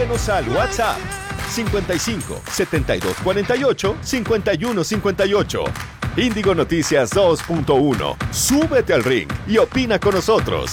Escríbenos al WhatsApp 55 72 48 51 58. Índigo Noticias 2.1. Súbete al ring y opina con nosotros.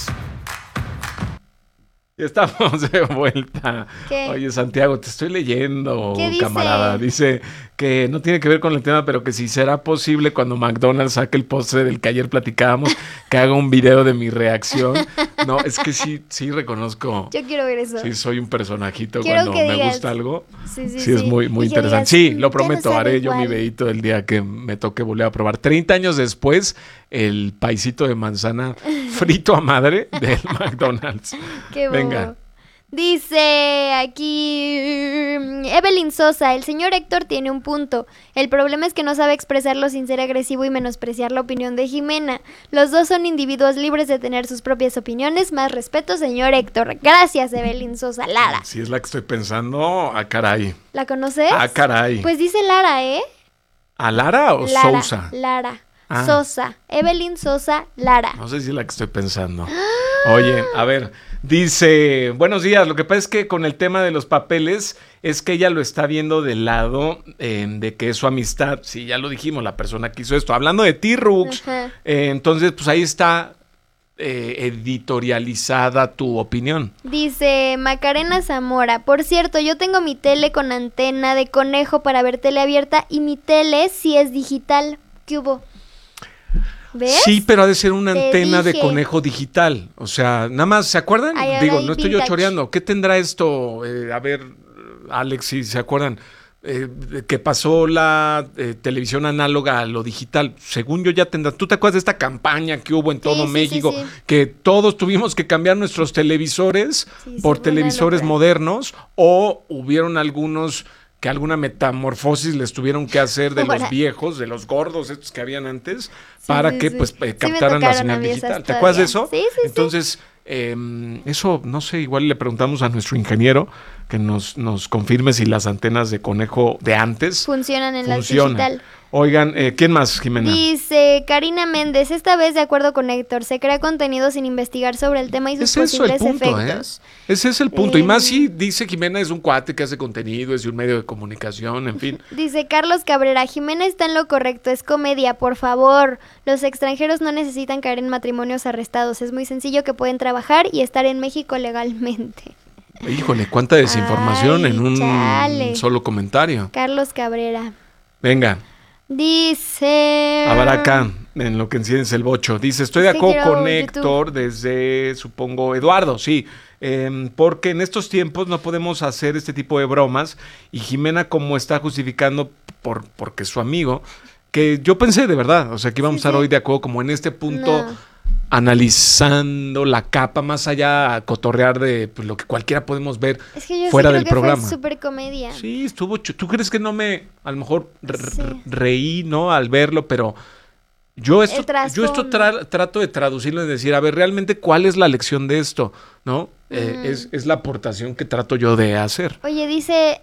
Estamos de vuelta. ¿Qué? Oye, Santiago, te estoy leyendo, ¿Qué dice? camarada. Dice que no tiene que ver con el tema, pero que si será posible cuando McDonald's saque el postre del que ayer platicábamos, que haga un video de mi reacción. No, es que sí reconozco. Yo quiero ver eso. Sí, soy un personajito Quiero cuando que me digas. gusta algo. Sí. Es muy Y que interesante. digas, Sí, lo "Ya no prometo, sabe haré yo mi igual". videito el día que me toque volver a probar. 30 años después, el paisito de manzana frito a madre del McDonald's. Qué bobo. Venga. Dice aquí Evelyn Sosa, el señor Héctor tiene un punto. El problema es que no sabe expresarlo sin ser agresivo y menospreciar la opinión de Jimena. Los dos son individuos libres de tener sus propias opiniones. Más respeto, señor Héctor. Gracias, Evelyn Sosa. Lara. Si es la que estoy pensando, caray. ¿La conoces? Caray. Pues dice Lara, ¿eh? ¿A Lara o Lara, Sousa? Lara. Ah. Sosa. Evelyn Sosa, Lara. No sé si es la que estoy pensando. Oye, a ver, dice, buenos días, lo que pasa es que con el tema de los papeles es que ella lo está viendo del lado de que es su amistad. Sí, ya lo dijimos, la persona que hizo esto. Hablando de T-Rux, Ajá. entonces pues ahí está editorializada tu opinión. Dice Macarena Zamora, por cierto, yo tengo mi tele con antena de conejo para ver tele abierta y mi tele sí es digital. ¿Qué hubo? ¿Ves? Sí, pero ha de ser una Te antena de dije. conejo digital. O sea, nada más, ¿se acuerdan? Ay, ahora Digo, hay no estoy yo vintage. choreando. ¿Qué tendrá esto? A ver, Alex, si se acuerdan, que pasó la televisión análoga a lo digital. Según yo ya tendrá. ¿Tú te acuerdas de esta campaña que hubo en todo sí, México? sí. Que todos tuvimos que cambiar nuestros televisores Sí, por fue una televisores locura. modernos, o hubieron algunos que alguna metamorfosis les tuvieron que hacer de Ahora. los viejos, de los gordos estos que habían antes, para sí, que sí. pues Sí me captaran la tocaron a señal mí esas digital. ¿Te acuerdas de eso? todavía. Sí. Entonces, eso, no sé, igual le preguntamos a nuestro ingeniero que nos confirme si las antenas de conejo de antes Funcionan en la funcionan. digital. Oigan, ¿quién más, Jimena? Dice Karina Méndez, esta vez de acuerdo con Héctor, se crea contenido sin investigar sobre el tema y sus Es eso el posibles punto, efectos. Ese es el punto. Y más si dice Jimena es un cuate que hace contenido, es de un medio de comunicación, en fin. Dice Carlos Cabrera, Jimena está en lo correcto, es comedia, por favor. Los extranjeros no necesitan caer en matrimonios arrestados, es muy sencillo que pueden trabajar y estar en México legalmente. Híjole, cuánta desinformación Ay, en un chale. solo comentario. Carlos Cabrera. Venga, Dice... Abaracá, en lo que enciendes el bocho. Dice, estoy de Es que acuerdo quiero con YouTube. Héctor desde, supongo, Eduardo, sí. Porque en estos tiempos no podemos hacer este tipo de bromas. Y Jimena, como está justificando porque es su amigo, que yo pensé de verdad, o sea, que íbamos a estar hoy de acuerdo como en este punto, No. analizando la capa, más allá a cotorrear de pues, lo que cualquiera podemos ver Es que yo fuera sí creo del que programa. fue súper comedia. Sí, estuvo. ¿Tú crees que no a lo mejor Sí. reí, ¿no? Al verlo, pero yo esto trasfondo. trato de traducirlo y decir, a ver, realmente, ¿cuál es la lección de esto? ¿No? Es la aportación que trato yo de hacer. Oye, dice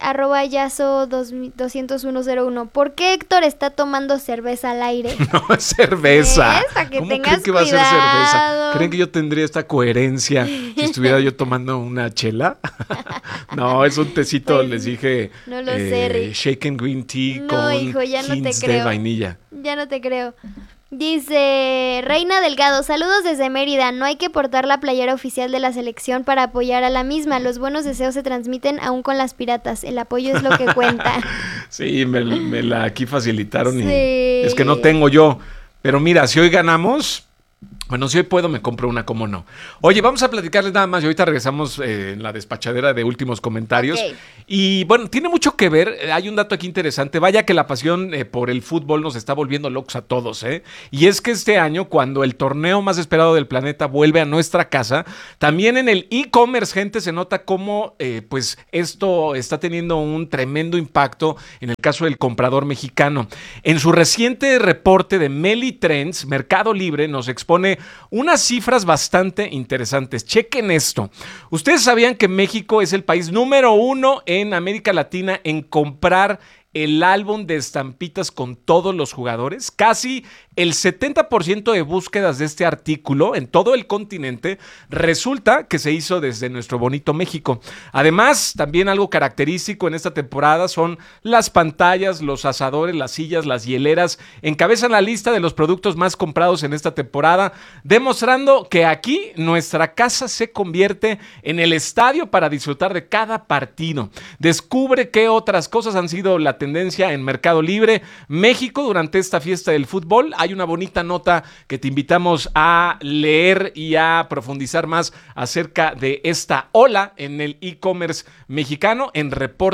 @yaso20101, ¿por qué Héctor está tomando cerveza al aire? No es cerveza. ¿Ves? Para que ¿Cómo tengas creen que va a ser cuidado. cerveza? ¿Creen que yo tendría esta coherencia si estuviera yo tomando una chela? No, es un tecito, Pues, les dije. no lo sé, Rick. Shaken green tea No, con hijo, ya no te hints de creo. vainilla. Ya no te creo. Dice Reina Delgado, saludos desde Mérida. No hay que portar la playera oficial de la selección para apoyar a la misma. Los buenos deseos se transmiten aún con las piratas. El apoyo es lo que cuenta. Sí, me la aquí facilitaron y Sí. es que no tengo yo. Pero mira, si hoy ganamos, bueno, si hoy puedo me compro una, cómo no. Oye, vamos a platicarles nada más y ahorita regresamos en la despachadera de últimos comentarios. Ok. Y bueno, tiene mucho que ver, hay un dato aquí interesante, vaya que la pasión por el fútbol nos está volviendo locos a todos, ¿eh? Y es que este año, cuando el torneo más esperado del planeta vuelve a nuestra casa, también en el e-commerce, gente, se nota cómo pues esto está teniendo un tremendo impacto en el caso del comprador mexicano. En su reciente reporte de Meli Trends, Mercado Libre nos expone unas cifras bastante interesantes. Chequen esto. ¿Ustedes sabían que México es el país número 1 en América Latina en comprar el álbum de estampitas con todos los jugadores. Casi el 70% de búsquedas de este artículo en todo el continente resulta que se hizo desde nuestro bonito México. Además, también algo característico en esta temporada son las pantallas, los asadores, las sillas, las hieleras. Encabezan la lista de los productos más comprados en esta temporada, demostrando que aquí nuestra casa se convierte en el estadio para disfrutar de cada partido. Descubre qué otras cosas han sido la tendencia en Mercado Libre México durante esta fiesta del fútbol. Hay una bonita nota que te invitamos a leer y a profundizar más acerca de esta ola en el e-commerce mexicano en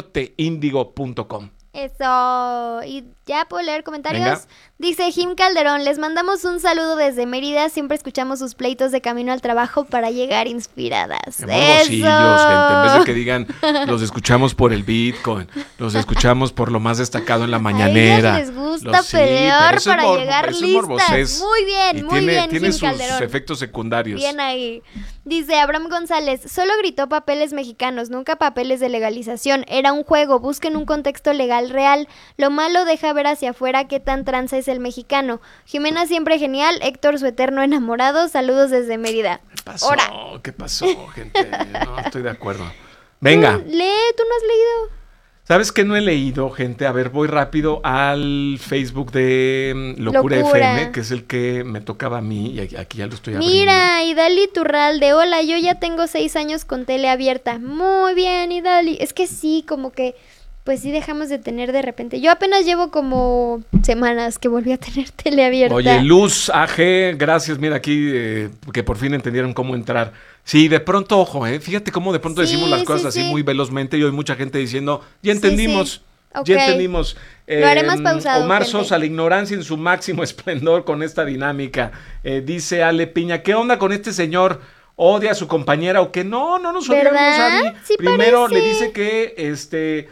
reporteindigo.com. Eso. Y ya puedo leer comentarios. Venga. Dice Jim Calderón, les mandamos un saludo desde Mérida. Siempre escuchamos sus pleitos de camino al trabajo para llegar inspiradas. Qué morbosillos, gente. En vez de que digan, los escuchamos por el Bitcoin, los escuchamos por lo más destacado en la mañanera. A ellos les gusta pelear para llegar listas. Muy bien, muy bien, tiene Jim sus Calderón. efectos secundarios. Bien ahí. Dice Abraham González, solo gritó papeles mexicanos, nunca papeles de legalización. Era un juego, busquen un contexto legal real. Lo malo deja ver hacia afuera qué tan tranza es el mexicano. Jimena siempre genial, Héctor su eterno enamorado, saludos desde Mérida. ¿Qué pasó? Ora. ¿Qué pasó, gente? No, estoy de acuerdo. Venga. Lee, tú no has leído. ¿Sabes qué no he leído, gente? A ver, voy rápido al Facebook de Locura FM, que es el que me tocaba a mí, y aquí ya lo estoy abriendo. Mira, Idali Turralde, hola, yo ya tengo 6 años con tele abierta. Muy bien, Idali. Es que sí, como que, pues sí dejamos de tener de repente. Yo apenas llevo como semanas que volví a tener tele abierta. Oye, Luz AG, gracias, mira aquí, que por fin entendieron cómo entrar. Sí, de pronto, ojo, fíjate cómo de pronto decimos las cosas así muy velozmente y hoy mucha gente diciendo, ya entendimos. Sí. Okay. Ya entendimos. Lo haré más pausado, Omar gente. Sosa, la ignorancia en su máximo esplendor con esta dinámica. Dice Ale Piña, ¿qué onda con este señor? ¿Odia a su compañera o qué? No nos odiamos, Ari. Sí, primero parece. le dice que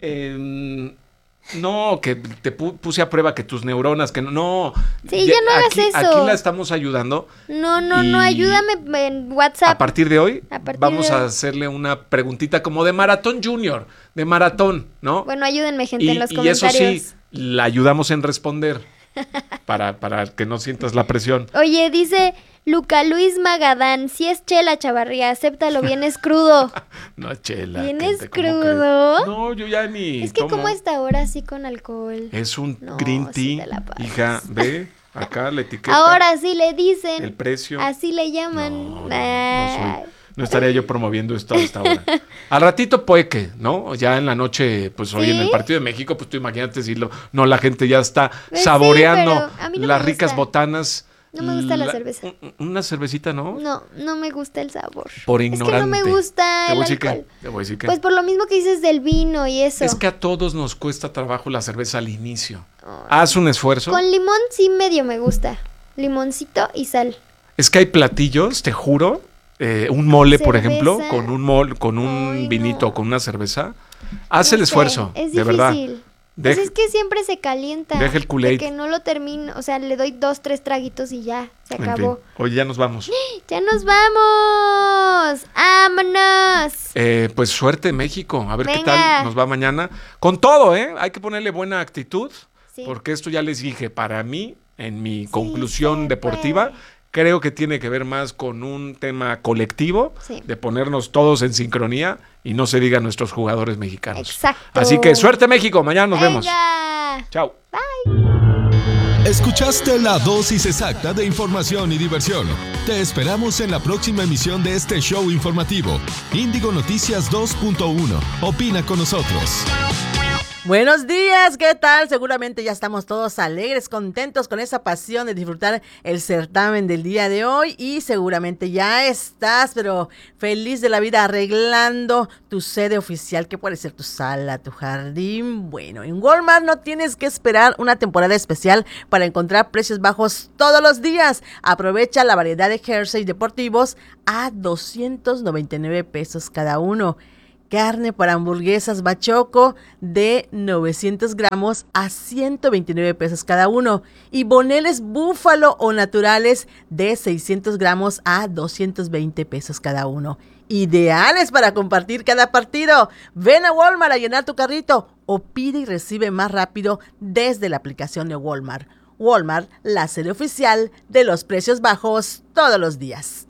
no, que te puse a prueba que tus neuronas, que no. Sí, ya no hagas eso. Aquí la estamos ayudando. No, ayúdame en WhatsApp. A partir de hoy vamos de hoy. a hacerle una preguntita como de maratón junior, de maratón, ¿no? Bueno, ayúdenme, gente, en los y comentarios. eso sí, la ayudamos en responder para que no sientas la presión. Oye, dice Luca Luis Magadán, si es chela, Chavarría, acéptalo, vienes crudo. No, chela. ¿Vienes gente, ¿cómo crudo? crees? No, yo ya ni Es que tomo. como esta hora así con alcohol. Es un No, green sí tea, te la pasas. hija, ve, acá la etiqueta. Ahora sí le dicen. El precio. Así le llaman. No estaría yo promoviendo esto hasta ahora. Al ratito puede que, ¿no? Ya en la noche, pues hoy ¿Sí? en el partido de México, pues tú imagínate si no, la gente ya está Pues sí, saboreando pero a mí no las me ricas gusta. botanas. No me gusta la cerveza. Una cervecita, ¿no? No me gusta el sabor. Por Es ignorante. que no me gusta Te el voy a decir alcohol. te voy a decir que Pues por lo mismo que dices del vino y eso. es que a todos nos cuesta trabajo la cerveza al inicio. Haz un esfuerzo. Con limón sí medio me gusta. Limoncito y sal. Es que hay platillos, te juro, un mole, por Cerveza. ejemplo, con un Ay, vinito no. o con una cerveza. Haz No el sé, esfuerzo, es de verdad. difícil. Pues es que siempre se calienta. Deja el Kool-Aid. De que no lo termino, o sea, le doy 2, 3 traguitos y ya, se En fin. acabó. Oye, ya nos vamos. ¡Ya nos vamos! ¡Vámonos! Pues suerte México, a ver qué Venga. tal nos va mañana. Con todo, hay que ponerle buena actitud, Sí. porque esto ya les dije, para mí, en mi conclusión se deportiva, puede. creo que tiene que ver más con un tema colectivo, Sí. de ponernos todos en sincronía y no se diga nuestros jugadores mexicanos. Exacto. Así que suerte México, mañana nos vemos. Venga. Chao. Escuchaste la dosis exacta de información y diversión. Te esperamos en la próxima emisión de este show informativo. Índigo Noticias 2.1. Opina con nosotros. Buenos días, ¿qué tal? Seguramente ya estamos todos alegres, contentos con esa pasión de disfrutar el certamen del día de hoy y seguramente ya estás, pero feliz de la vida arreglando tu sede oficial, que puede ser tu sala, tu jardín. Bueno, en Walmart no tienes que esperar una temporada especial para encontrar precios bajos todos los días. Aprovecha la variedad de jerseys deportivos a 299 pesos cada uno. Carne para hamburguesas Bachoco de 900 gramos a 129 pesos cada uno. Y boneles búfalo o naturales de 600 gramos a 220 pesos cada uno. Ideales para compartir cada partido. Ven a Walmart a llenar tu carrito o pide y recibe más rápido desde la aplicación de Walmart. Walmart, la sede oficial de los precios bajos todos los días.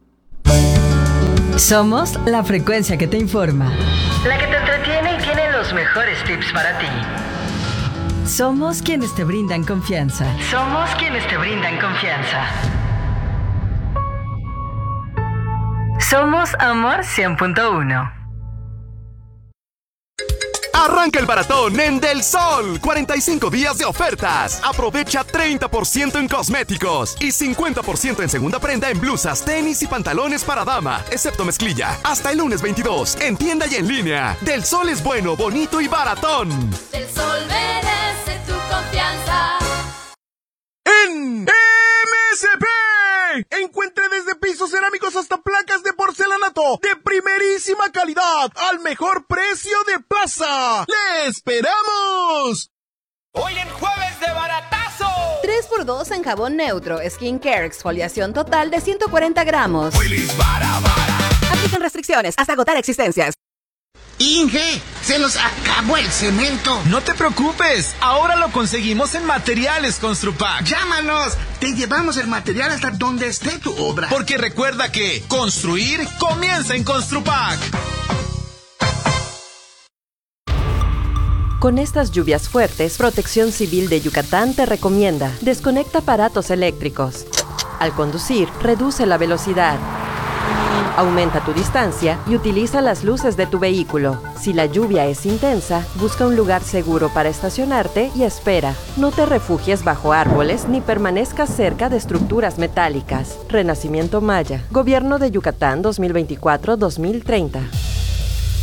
Somos la frecuencia que te informa. La que te entretiene y tiene los mejores tips para ti. Somos quienes te brindan confianza. Somos quienes te brindan confianza. Somos Amor 100.1. Arranca el maratón en Del Sol. 45 días de ofertas. Aprovecha 30% en cosméticos y 50% en segunda prenda en blusas, tenis y pantalones para dama, excepto mezclilla. Hasta el lunes 22, en tienda y en línea. Del Sol es bueno, bonito y baratón. Del Sol merece tu confianza. En MSP. Encuentre desde pisos cerámicos hasta placas de porcelanato de primerísima calidad al mejor precio de plaza. ¡Le esperamos! Hoy en jueves de baratazo. 3x2 en jabón neutro, skincare, exfoliación total de 140 gramos. Aplican restricciones hasta agotar existencias. Inge, se nos acabó el cemento. No te preocupes, ahora lo conseguimos en Materiales Construpac. Llámanos, te llevamos el material hasta donde esté tu obra. Porque recuerda que construir comienza en Construpac. Con estas lluvias fuertes, Protección Civil de Yucatán te recomienda: desconecta aparatos eléctricos. Al conducir, reduce la velocidad. Aumenta tu distancia y utiliza las luces de tu vehículo. Si la lluvia es intensa, busca un lugar seguro para estacionarte y espera. No te refugies bajo árboles ni permanezcas cerca de estructuras metálicas. Renacimiento Maya. Gobierno de Yucatán 2024-2030.